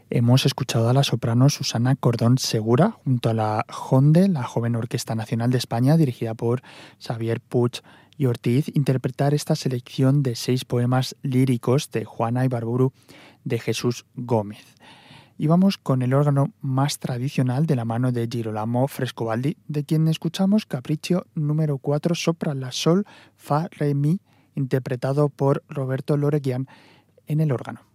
Hemos escuchado a la soprano Susana Cordón Segura junto a la JONDE, la Joven Orquesta Nacional de España, dirigida por Xavier Puig y Ortiz, interpretar esta selección de 6 poemas líricos de Juana Ibarburu de Jesús Gómez. Y vamos con el órgano más tradicional de la mano de Girolamo Frescobaldi, de quien escuchamos Capriccio número 4, sopra la sol, fa, re, mi, interpretado por Roberto Loreguian en el órgano.